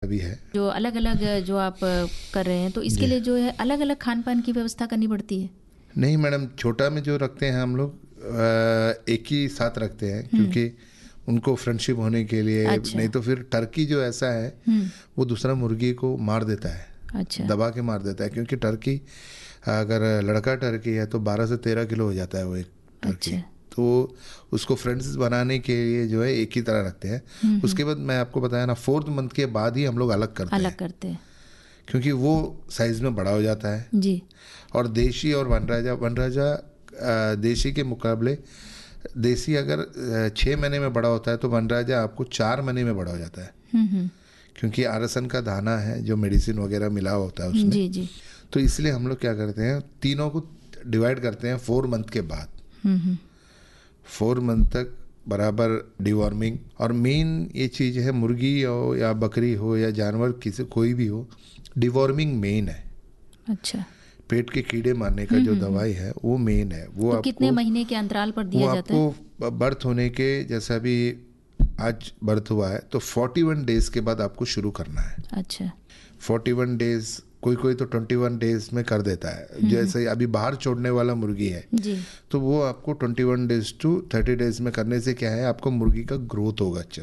भी है। जो अलग अलग जो आप कर रहे हैं, तो इसके लिए जो है अलग अलग खान पान की व्यवस्था करनी पड़ती है? नहीं मैडम, छोटा में जो रखते हैं हम लोग एक ही साथ रखते हैं, क्योंकि उनको फ्रेंडशिप होने के लिए। अच्छा। नहीं तो फिर टर्की जो ऐसा है वो दूसरा मुर्गी को मार देता है। अच्छा। दबा के मार देता है, क्योंकि टर्की अगर लड़का टर्की है तो 12 से 13 किलो हो जाता है वो एक टर्की। अच्छा। तो उसको फ्रेंड्स बनाने के लिए जो है एक ही तरह रखते हैं। उसके बाद मैं आपको बताया ना, 4th मंथ के बाद ही हम लोग अलग करते हैं, क्योंकि वो साइज़ में बड़ा हो जाता है जी। और देशी और वनराजा देशी के मुकाबले, देशी अगर 6 महीने में बड़ा होता है तो वनराजा आपको 4 महीने में बड़ा हो जाता है, क्योंकि आरसन का दाना है जो मेडिसिन वगैरह मिला होता है उसमें। जी जी। तो इसलिए हम लोग क्या करते हैं, तीनों को डिवाइड करते हैं 4 मंथ के बाद। 4 मंथ तक बराबर डिवॉर्मिंग। और मेन ये चीज़ है, मुर्गी हो या बकरी हो या जानवर किसी कोई भी हो, डिवॉर्मिंग मेन है। अच्छा। पेट के कीड़े मारने का जो दवाई है वो मेन है। वो तो आपको कितने महीने के अंतराल पर दिया जाता है? वो आपको बर्थ होने के, जैसा भी आज बर्थ हुआ है तो 41 डेज के बाद आपको शुरू करना है। अच्छा। 41 डेज, कोई तो 21 डेज में कर देता है। जैसे अभी बाहर छोड़ने वाला मुर्गी है जी। तो वो आपको 21 डेज टू 30 डेज में करने से क्या है, आपको मुर्गी का ग्रोथ होगा अच्छा।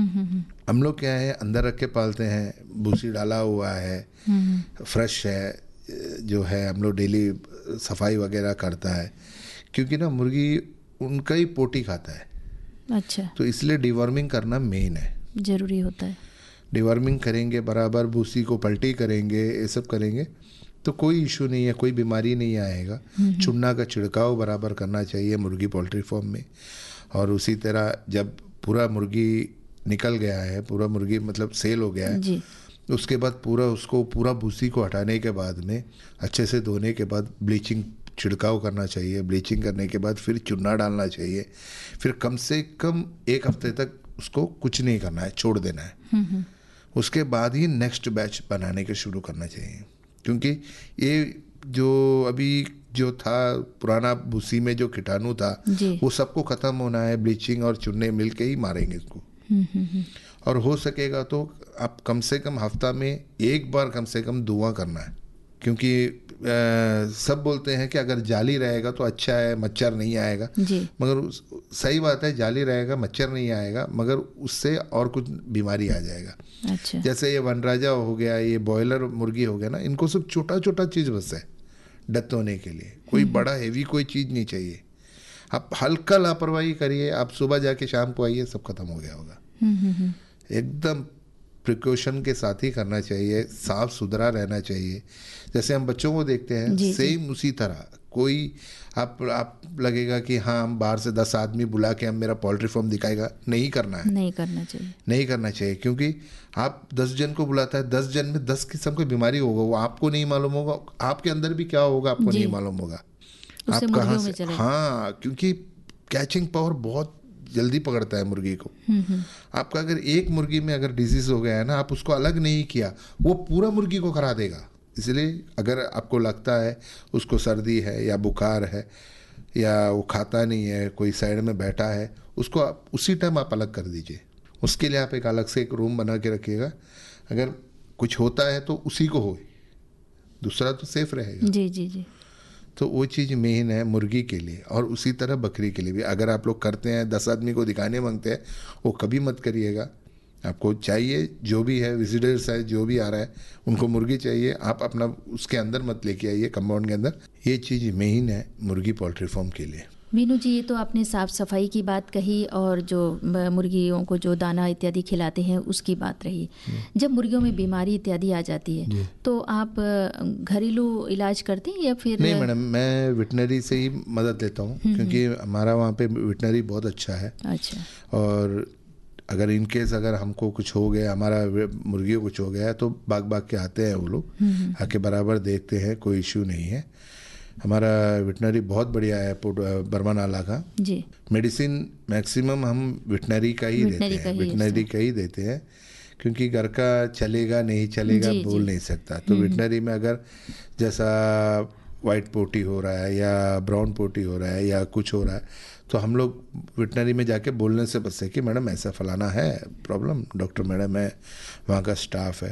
हम लोग क्या है, अंदर रख के पालते हैं, भूसी डाला हुआ है, फ्रेश है, जो है हम लोग डेली सफाई वगैरह करता है, क्योंकि ना मुर्गी उनका ही पोटी खाता है। अच्छा। तो इसलिए डिवॉर्मिंग करना मेन है, जरूरी होता है। डिवॉर्मिंग करेंगे, बराबर भूसी को पलटी करेंगे, ये सब करेंगे तो कोई इशू नहीं है, कोई बीमारी नहीं आएगा। चूना का छिड़काव बराबर करना चाहिए मुर्गी पोल्ट्री फार्म में। और उसी तरह जब पूरा मुर्गी निकल गया है, पूरा मुर्गी मतलब सेल हो गया है जी। उसके बाद पूरा भूसी को हटाने के बाद में अच्छे से धोने के बाद ब्लीचिंग छिड़काव करना चाहिए। ब्लीचिंग करने के बाद फिर चूना डालना चाहिए। फिर कम से कम 1 हफ्ते तक उसको कुछ नहीं करना है, छोड़ देना है। उसके बाद ही नेक्स्ट बैच बनाने के शुरू करना चाहिए, क्योंकि ये जो अभी जो था पुराना भूसी में जो कीटाणु था वो सबको ख़त्म होना है। ब्लीचिंग और चूने मिल के ही मारेंगे इसको। और हो सकेगा तो आप कम से कम हफ्ता में एक बार कम से कम धुआं करना है, क्योंकि सब बोलते हैं कि अगर जाली रहेगा तो अच्छा है, मच्छर नहीं आएगा जी। मगर सही बात है, जाली रहेगा मच्छर नहीं आएगा, मगर उससे और कुछ बीमारी आ जाएगा। अच्छा। जैसे ये वनराजा हो गया, ये बॉयलर मुर्गी हो गया ना, इनको सब छोटा छोटा चीज़ बस है डेथ होने के लिए। कोई बड़ा हेवी कोई चीज़ नहीं चाहिए। आप हल्का लापरवाही करिए, आप सुबह जाके शाम को आइए, सब खत्म हो गया होगा। एकदम प्रिकॉशन के साथ ही करना चाहिए, साफ सुथरा रहना चाहिए। जैसे हम बच्चों को देखते हैं सेम उसी तरह। कोई आप लगेगा कि हाँ हम बाहर से 10 आदमी बुला के हम मेरा पोल्ट्री फार्म दिखाएगा, नहीं करना है, नहीं करना चाहिए, नहीं करना चाहिए। क्योंकि आप 10 जन को बुलाता है, 10 जन में 10 किस्म की बीमारी होगा, वो आपको नहीं मालूम होगा। आपके अंदर भी क्या होगा आपको नहीं मालूम होगा। आप कहाँ से, हाँ, क्योंकि कैचिंग पावर बहुत जल्दी पकड़ता है मुर्गी को। आपका अगर एक मुर्गी में अगर डिजीज हो गया है ना, आप उसको अलग नहीं किया, वो पूरा मुर्गी को करा देगा। इसलिए अगर आपको लगता है उसको सर्दी है या बुखार है या वो खाता नहीं है, कोई साइड में बैठा है, उसको आप उसी टाइम आप अलग कर दीजिए। उसके लिए आप एक अलग से एक रूम बना के रखिएगा। अगर कुछ होता है तो उसी को हो, दूसरा तो सेफ रहेगा। जी जी जी। तो वो चीज़ मेन है मुर्गी के लिए। और उसी तरह बकरी के लिए भी अगर आप लोग करते हैं, 10 आदमी को दिखाने मांगते हैं, वो कभी मत करिएगा। आपको चाहिए जो भी है, विजिटर्स है जो भी आ रहा है उनको मुर्गी चाहिए, आप अपना उसके अंदर मत लेके आइए कंपाउंड के अंदर। ये चीज़ मेन है मुर्गी पोल्ट्री फार्म के लिए। वीनू जी, ये तो आपने साफ़ सफाई की बात कही और जो मुर्गियों को जो दाना इत्यादि खिलाते हैं उसकी बात रही। जब मुर्गियों में बीमारी इत्यादि आ जाती है तो आप घरेलू इलाज करते हैं या फिर? नहीं मैडम, मैं वेटनरी से ही मदद लेता हूँ, क्योंकि हमारा वहाँ पे वेटनरी बहुत अच्छा है। अच्छा। और अगर इन केस अगर हमको कुछ हो गया, हमारा मुर्गियों कुछ हो गया है, तो भाग के आते हैं वो लोग, आके बराबर देखते हैं, कोई इश्यू नहीं है। हमारा वेटनरी बहुत बढ़िया है बर्मा नाला का जी। मेडिसिन मैक्सिमम हम वेटनरी का ही देते हैं, क्योंकि घर का चलेगा नहीं चलेगा बोल नहीं सकता। तो वेटनरी में अगर जैसा वाइट पोटी हो रहा है या ब्राउन पोटी हो रहा है या कुछ हो रहा है, तो हम लोग वेटनरी में जाके बोलने से बचते कि मैडम ऐसा फलाना है प्रॉब्लम, डॉक्टर मैडम है, वहाँ का स्टाफ है,